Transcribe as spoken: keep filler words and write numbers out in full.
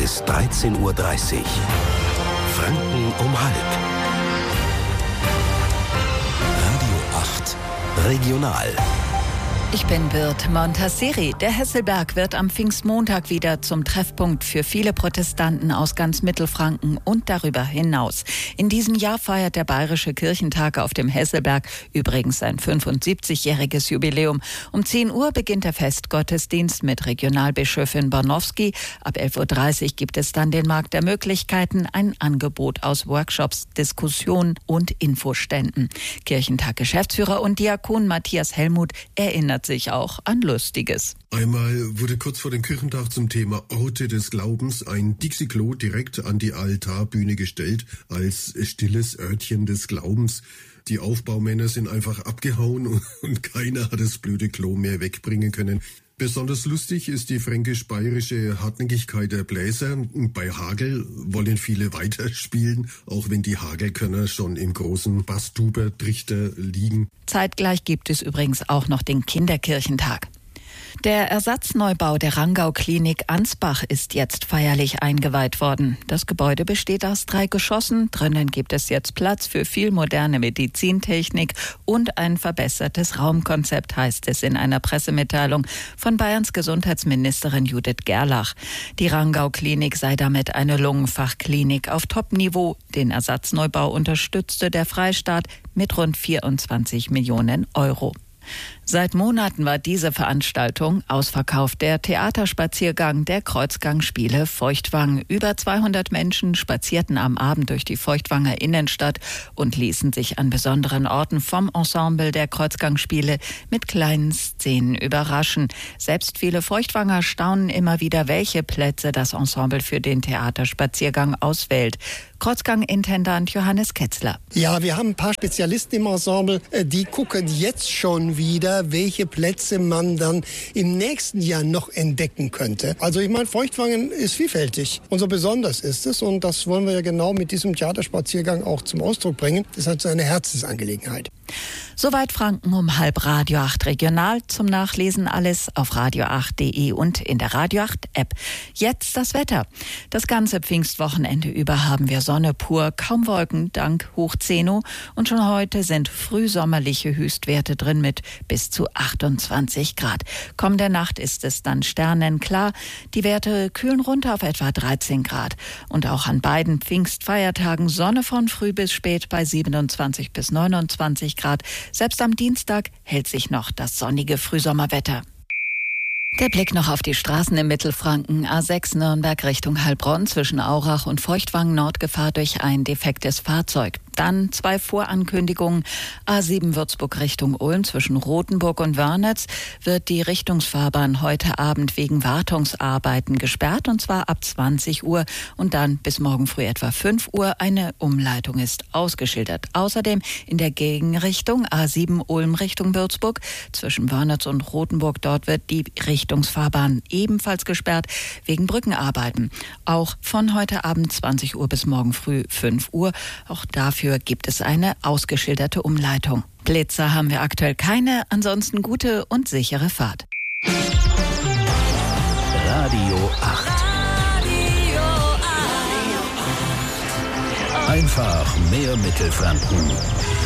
bis dreizehn Uhr dreißig. Franken um halb. Radio acht Regional. Ich bin Bird Montasseri. Der Hesselberg wird am Pfingstmontag wieder zum Treffpunkt für viele Protestanten aus ganz Mittelfranken und darüber hinaus. In diesem Jahr feiert der Bayerische Kirchentag auf dem Hesselberg übrigens sein fünfundsiebzigjähriges Jubiläum. Um zehn Uhr beginnt der Festgottesdienst mit Regionalbischöfin Bornowski. Ab elf Uhr dreißig gibt es dann den Markt der Möglichkeiten, ein Angebot aus Workshops, Diskussionen und Infoständen. Kirchentag-Geschäftsführer und Diakon Matthias Helmuth erinnert sich auch an Lustiges. Einmal wurde kurz vor dem Kirchentag zum Thema Orte des Glaubens ein Dixie-Klo direkt an die Altarbühne gestellt, als stilles Örtchen des Glaubens. Die Aufbaumänner sind einfach abgehauen und keiner hat das blöde Klo mehr wegbringen können. Besonders lustig ist die fränkisch-bayerische Hartnäckigkeit der Bläser. Bei Hagel wollen viele weiterspielen, auch wenn die Hagelkörner schon im großen Basstuber-Trichter liegen. Zeitgleich gibt es übrigens auch noch den Kinderkirchentag. Der Ersatzneubau der Rangau-Klinik Ansbach ist jetzt feierlich eingeweiht worden. Das Gebäude besteht aus drei Geschossen. Drinnen gibt es jetzt Platz für viel moderne Medizintechnik und ein verbessertes Raumkonzept, heißt es in einer Pressemitteilung von Bayerns Gesundheitsministerin Judith Gerlach. Die Rangau-Klinik sei damit eine Lungenfachklinik auf Top-Niveau. Den Ersatzneubau unterstützte der Freistaat mit rund vierundzwanzig Millionen Euro. Seit Monaten war diese Veranstaltung ausverkauft. Der Theaterspaziergang der Kreuzgangspiele Feuchtwangen. Über zweihundert Menschen spazierten am Abend durch die Feuchtwanger Innenstadt und ließen sich an besonderen Orten vom Ensemble der Kreuzgangspiele mit kleinen Szenen überraschen. Selbst viele Feuchtwanger staunen immer wieder, welche Plätze das Ensemble für den Theaterspaziergang auswählt. Kreuzgang-Intendant Johannes Ketzler. Ja, wir haben ein paar Spezialisten im Ensemble, die gucken jetzt schon wieder, welche Plätze man dann im nächsten Jahr noch entdecken könnte. Also ich meine, Feuchtwangen ist vielfältig und so besonders ist es und das wollen wir ja genau mit diesem Theaterspaziergang auch zum Ausdruck bringen. Das ist halt so eine Herzensangelegenheit. Soweit Franken um halb. Radio acht Regional. Zum Nachlesen alles auf radio acht punkt de und in der Radio acht App. Jetzt das Wetter. Das ganze Pfingstwochenende über haben wir Sonne pur, kaum Wolken dank Hochzeno. Und schon heute sind frühsommerliche Höchstwerte drin mit bis zu achtundzwanzig Grad. Kommende Nacht ist es dann sternenklar. Die Werte kühlen runter auf etwa dreizehn Grad. Und auch an beiden Pfingstfeiertagen Sonne von früh bis spät bei siebenundzwanzig bis neunundzwanzig Grad. Selbst am Dienstag hält sich noch das sonnige Frühsommerwetter. Der Blick noch auf die Straßen im Mittelfranken. A sechs Nürnberg Richtung Heilbronn zwischen Aurach und Feuchtwangen Nordgefahr durch ein defektes Fahrzeug. Dann zwei Vorankündigungen. A sieben Würzburg Richtung Ulm zwischen Rothenburg und Wörnitz wird die Richtungsfahrbahn heute Abend wegen Wartungsarbeiten gesperrt, und zwar ab zwanzig Uhr und dann bis morgen früh etwa fünf Uhr. Eine Umleitung ist ausgeschildert. Außerdem in der Gegenrichtung A sieben Ulm Richtung Würzburg zwischen Wörnitz und Rothenburg. Dort wird die Richtungsfahrbahn ebenfalls gesperrt wegen Brückenarbeiten. Auch von heute Abend zwanzig Uhr bis morgen früh fünf Uhr. Auch dafür gibt es eine ausgeschilderte Umleitung. Blitzer haben wir aktuell keine, ansonsten gute und sichere Fahrt. Radio acht. Radio acht. Einfach mehr Mittelfranken.